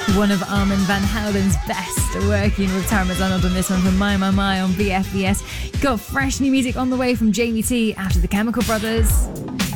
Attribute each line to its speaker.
Speaker 1: One of Armin van Helden's best, working with Tara McDonald on this one from My on BFBS. Got fresh new music on the way from Jamie T after the Chemical Brothers.